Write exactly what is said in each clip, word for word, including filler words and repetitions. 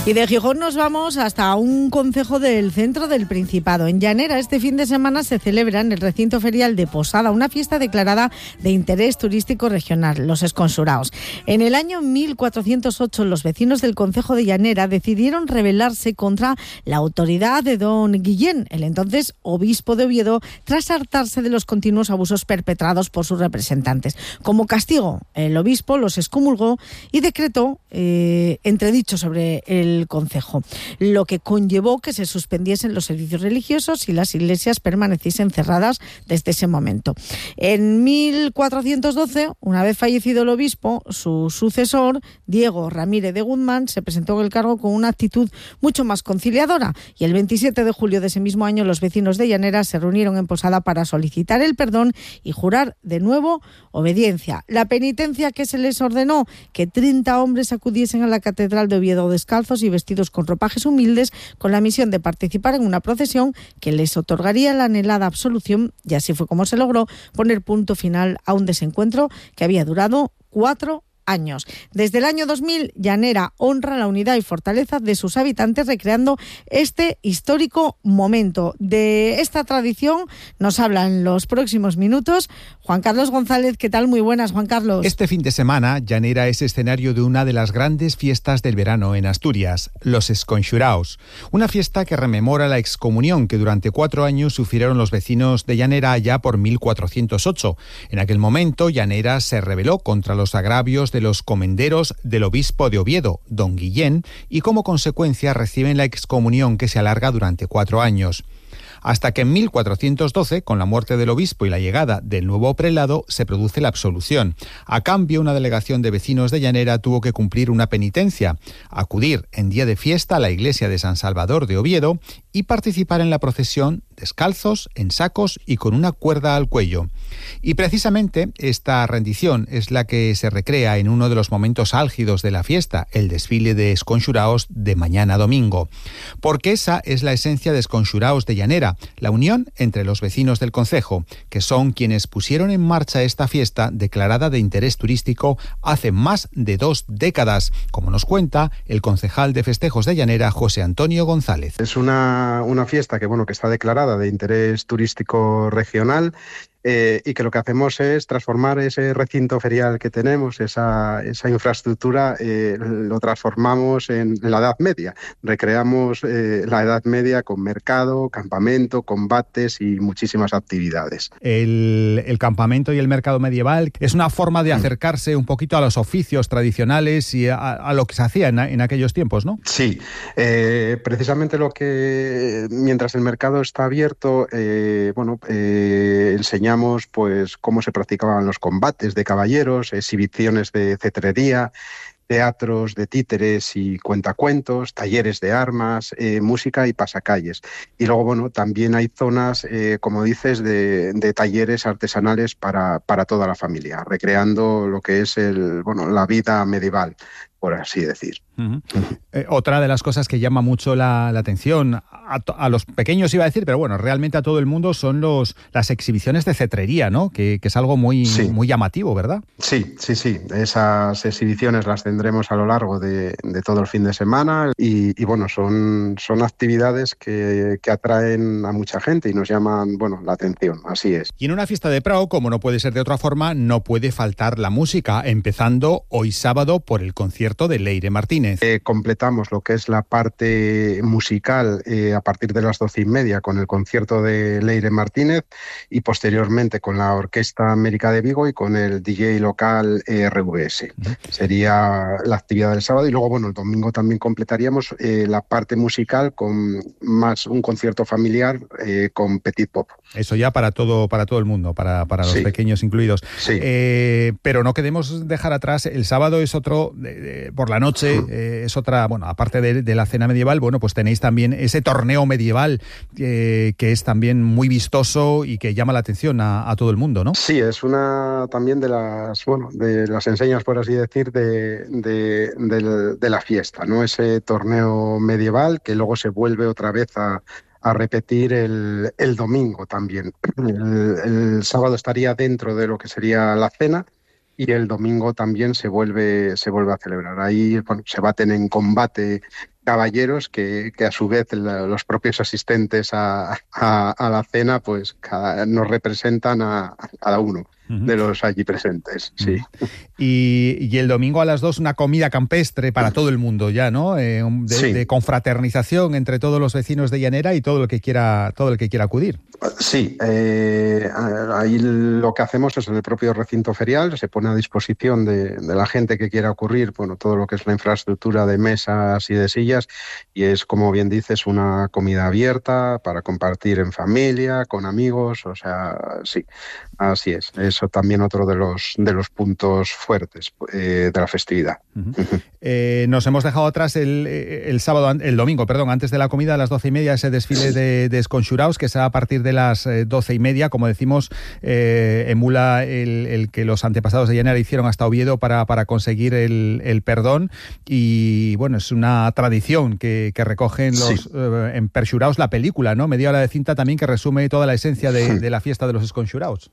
Y de Gijón nos vamos hasta un concejo del centro del Principado. En Llanera, este fin de semana se celebra en el recinto ferial de Posada una fiesta declarada de interés turístico regional, los Esconsuraos. En el año mil cuatrocientos ocho, los vecinos del concejo de Llanera decidieron rebelarse contra la autoridad de don Guillén, el entonces obispo de Oviedo, tras hartarse de los continuos abusos perpetrados por sus representantes. Como castigo, el obispo los excomulgó y decretó eh, entredicho sobre el concejo, lo que conllevó que se suspendiesen los servicios religiosos y las iglesias permaneciesen cerradas desde ese momento. En mil cuatrocientos doce, una vez fallecido el obispo, su sucesor, Diego Ramírez de Guzmán, se presentó en el cargo con una actitud mucho más conciliadora, y el veintisiete de julio de ese mismo año los vecinos de Llanera se reunieron en Posada para solicitar el perdón y jurar de nuevo obediencia. La penitencia que se les ordenó: que treinta hombres acudiesen a la catedral de Oviedo descalzos y vestidos con ropajes humildes, con la misión de participar en una procesión que les otorgaría la anhelada absolución, y así fue como se logró poner punto final a un desencuentro que había durado cuatro años. Desde el año dos mil, Llanera honra la unidad y fortaleza de sus habitantes, recreando este histórico momento. De esta tradición nos habla en los próximos minutos Juan Carlos González. ¿Qué tal? Muy buenas, Juan Carlos. Este fin de semana, Llanera es escenario de una de las grandes fiestas del verano en Asturias, los Esconsuraos. Una fiesta que rememora la excomunión que durante cuatro años sufrieron los vecinos de Llanera allá por mil cuatrocientos ocho. En aquel momento, Llanera se rebeló contra los agravios de de los comenderos del obispo de Oviedo, don Guillén, y como consecuencia reciben la excomunión que se alarga durante cuatro años. Hasta que en mil cuatrocientos doce, con la muerte del obispo y la llegada del nuevo prelado, se produce la absolución. A cambio, una delegación de vecinos de Llanera tuvo que cumplir una penitencia: acudir en día de fiesta a la iglesia de San Salvador de Oviedo y participar en la procesión descalzos, en sacos y con una cuerda al cuello. Y precisamente esta rendición es la que se recrea en uno de los momentos álgidos de la fiesta, el desfile de Esconsuraos de mañana domingo. Porque esa es la esencia de Esconsuraos de Llanera, la unión entre los vecinos del concejo, que son quienes pusieron en marcha esta fiesta declarada de interés turístico hace más de dos décadas, como nos cuenta el concejal de festejos de Llanera, José Antonio González. Es una, una fiesta que, bueno, que está declarada de interés turístico regional, eh, y que lo que hacemos es transformar ese recinto ferial que tenemos, esa, esa infraestructura, eh, lo transformamos en, en la Edad Media. Recreamos eh, la Edad Media con mercado, campamento, combates y muchísimas actividades. El, el campamento y el mercado medieval es una forma de acercarse un poquito a los oficios tradicionales y a, a lo que se hacía en, en aquellos tiempos, ¿no? Sí, eh, precisamente lo que, mientras el mercado está abierto, eh, bueno, eh, enseñamos pues cómo se practicaban los combates de caballeros, exhibiciones de cetrería, teatros de títeres y cuentacuentos, talleres de armas, eh, música y pasacalles. Y luego, bueno, también hay zonas, eh, como dices, de, de talleres artesanales para, para toda la familia, recreando lo que es el, bueno, la vida medieval, por así decir. Uh-huh. Eh, otra de las cosas que llama mucho la, la atención a, a los pequeños, iba a decir, pero bueno, realmente a todo el mundo, son los las exhibiciones de cetrería, ¿no? Que, que es algo muy, sí. muy llamativo, ¿verdad? Sí, sí, sí. Esas exhibiciones las tendremos a lo largo de, de todo el fin de semana y, y bueno, son, son actividades que, que atraen a mucha gente y nos llaman, bueno, la atención, así es. Y en una fiesta de Prao, como no puede ser de otra forma, no puede faltar la música, empezando hoy sábado por el concierto de Leire Martínez. Eh, completamos lo que es la parte musical eh, a partir de las doce y media con el concierto de Leire Martínez y posteriormente con la Orquesta América de Vigo y con el D J local eh, R V S. Uh-huh. Sería la actividad del sábado y luego, bueno, el domingo también completaríamos eh, la parte musical con más un concierto familiar eh, con Petit Pop. Eso ya para todo, para todo el mundo, para, para los sí. pequeños incluidos. Sí. Eh, pero no queremos dejar atrás, el sábado es otro, de, de, por la noche, uh-huh. eh, es otra, bueno, aparte de, de la cena medieval, bueno, pues tenéis también ese torneo medieval eh, que es también muy vistoso y que llama la atención a, a todo el mundo, ¿no? Sí, es una también de las, bueno, de las enseñas, por así decir, de, de, de, de la fiesta, ¿no? Ese torneo medieval que luego se vuelve otra vez a a repetir el, el domingo también. El, el sábado estaría dentro de lo que sería la cena y el domingo también se vuelve, se vuelve a celebrar. Ahí, bueno, se baten en combate caballeros que, que a su vez la, los propios asistentes a, a, a la cena pues cada, nos representan a, a cada uno de los allí presentes, sí. Y, y el domingo a las dos una comida campestre para todo el mundo ya, ¿no? Eh, de, sí. de confraternización entre todos los vecinos de Llanera y todo el que quiera, todo el que quiera acudir. Sí, eh, ahí lo que hacemos es en el propio recinto ferial, se pone a disposición de, de la gente que quiera ocurrir, bueno, todo lo que es la infraestructura de mesas y de sillas, y es, como bien dices, una comida abierta para compartir en familia, con amigos, o sea, sí, así es. Eso también otro de los de los puntos fuertes eh, de la festividad. Uh-huh. eh, nos hemos dejado atrás el, el sábado, el domingo, perdón, antes de la comida a las doce y media, ese desfile de, de esconxuraos, que será a partir de las doce y media, como decimos, eh, emula el, el que los antepasados de Llanera hicieron hasta Oviedo para, para conseguir el, el perdón, y bueno, es una tradición que, que recogen los sí. eh, en Perxuraos, la película, ¿no? Media hora de cinta también que resume toda la esencia de, de la fiesta de los esconxuraos.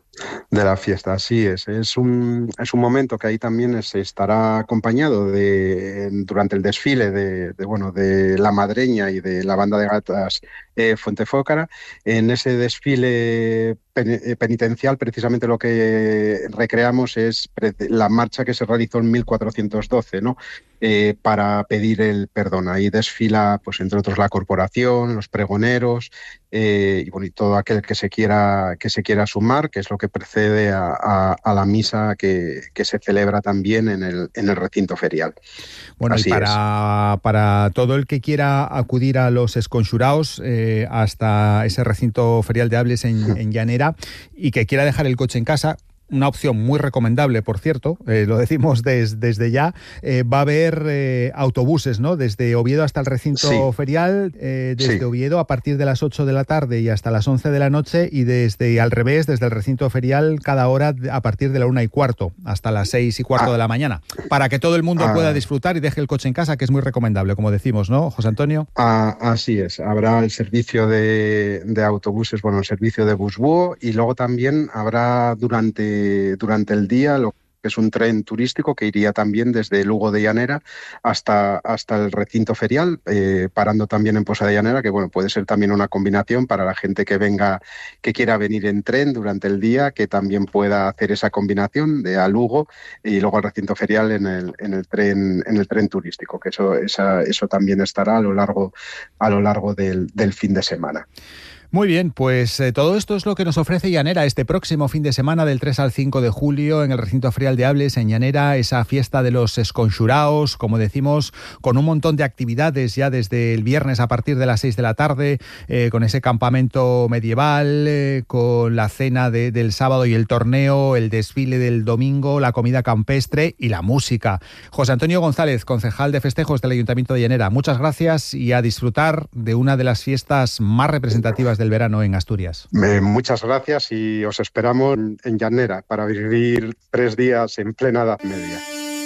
De la fiesta, así es. Es un, es un momento que ahí también se estará acompañado de durante el desfile de, de bueno de la madreña y de la banda de gatas eh, Fuentefócara. En ese desfile penitencial, precisamente lo que recreamos es la marcha que se realizó en mil cuatrocientos doce, ¿no? Eh, para pedir el perdón. Ahí desfila, pues entre otros, la corporación, los pregoneros eh, y, bueno, y todo aquel que se quiera que se quiera sumar, que es lo que precede a, a, a la misa que, que se celebra también en el, en el recinto ferial. Bueno, Así y para, para todo el que quiera acudir a los esconxuraos eh, hasta ese recinto ferial de Ables en, en Llanera, y que quiera dejar el coche en casa, una opción muy recomendable, por cierto, eh, lo decimos des, desde ya, eh, va a haber eh, autobuses, ¿no? Desde Oviedo hasta el recinto sí. ferial, eh, desde sí. Oviedo a partir de las ocho de la tarde y hasta las once de la noche, y desde al revés, desde el recinto ferial, cada hora a partir de la una y cuarto hasta las seis y cuarto ah. de la mañana, para que todo el mundo ah. pueda disfrutar y deje el coche en casa, que es muy recomendable, como decimos, ¿no, José Antonio? Ah, así es, habrá el servicio de, de autobuses, bueno, el servicio de Busbúo, y luego también habrá durante durante el día lo que es un tren turístico que iría también desde Lugo de Llanera hasta, hasta el recinto ferial, eh, parando también en Posa de Llanera, que bueno, puede ser también una combinación para la gente que venga, que quiera venir en tren durante el día, que también pueda hacer esa combinación de a Lugo y luego al recinto ferial en el, en el tren, en el tren turístico, que eso, esa, eso también estará a lo largo, a lo largo del, del fin de semana. Muy bien, pues eh, todo esto es lo que nos ofrece Llanera este próximo fin de semana del tres al cinco de julio en el recinto ferial de Ables en Llanera, esa fiesta de los esconxuraos, como decimos, con un montón de actividades ya desde el viernes a partir de las seis de la tarde, eh, con ese campamento medieval, eh, con la cena de, del sábado y el torneo, el desfile del domingo, la comida campestre y la música. José Antonio González, concejal de festejos del Ayuntamiento de Llanera, muchas gracias y a disfrutar de una de las fiestas más representativas de del verano en Asturias. Eh, muchas gracias y os esperamos en Llanera para vivir tres días en plena Edad Media.